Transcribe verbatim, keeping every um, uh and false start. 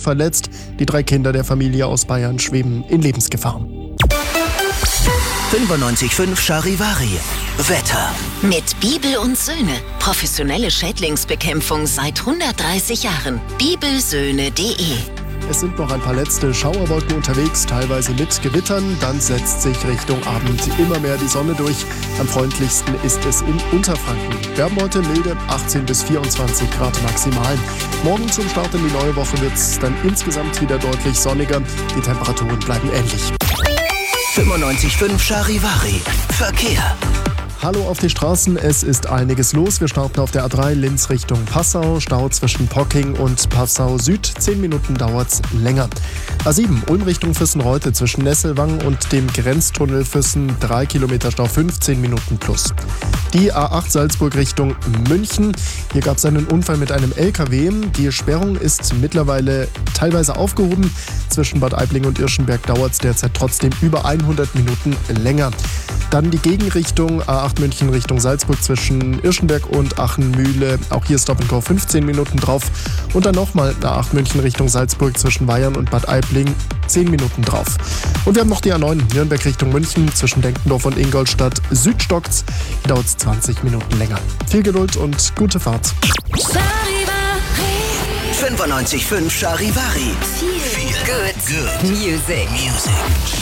verletzt. Die drei Kinder der Familie aus Bayern schweben in Lebensgefahr. fünfundneunzig Komma fünf Charivari. Wetter. Mit Bibel und Söhne. Professionelle Schädlingsbekämpfung seit hundertdreißig Jahren. bibelsöhne punkt de. Es sind noch ein paar letzte Schauerwolken unterwegs, teilweise mit Gewittern. Dann setzt sich Richtung Abend immer mehr die Sonne durch. Am freundlichsten ist es in Unterfranken. Wir haben heute milde achtzehn bis vierundzwanzig Grad maximal. Morgen zum Start in die neue Woche wird es dann insgesamt wieder deutlich sonniger. Die Temperaturen bleiben ähnlich. fünfundneunzig Komma fünf Charivari. Verkehr. Hallo auf die Straßen, es ist einiges los. Wir starten auf der A drei Linz Richtung Passau. Stau zwischen Pocking und Passau Süd. Zehn Minuten dauert's länger. A sieben Ulm Richtung Füssen-Reute zwischen Nesselwang und dem Grenztunnel Füssen. drei Kilometer Stau, fünfzehn Minuten plus. Die A acht Salzburg Richtung München. Hier gab es einen Unfall mit einem L K W. Die Sperrung ist mittlerweile teilweise aufgehoben. Zwischen Bad Aibling und Irschenberg dauert es derzeit trotzdem über hundert Minuten länger. Dann die Gegenrichtung A acht München Richtung Salzburg zwischen Irschenberg und Achenmühle. Auch hier Stop and Go fünfzehn Minuten drauf. Und dann nochmal A acht München Richtung Salzburg zwischen Weyern und Bad Aibling zehn Minuten drauf. Und wir haben noch die A neun Nürnberg Richtung München zwischen Denkendorf und Ingolstadt Süd stockt's. Hier dauert es zwanzig Minuten länger. Viel Geduld und gute Fahrt. fünfundneunzig Komma fünf Charivari. Feel good. Good. Music. Music.